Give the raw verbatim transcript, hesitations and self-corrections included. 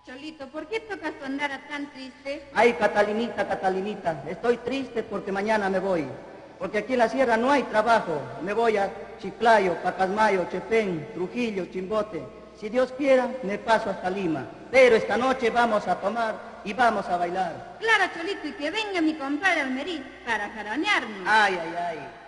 Cholito, ¿por qué tocas tu andar tan triste? Ay, Catalinita, Catalinita, estoy triste porque mañana me voy. Porque aquí en la sierra no hay trabajo. Me voy a Chiclayo, Pacasmayo, Chepén, Trujillo, Chimbote. Si Dios quiera, me paso hasta Lima. Pero esta noche vamos a tomar y vamos a bailar. Claro, Cholito, y que venga mi compadre Almerí para jaranearnos. Ay, ay, ay.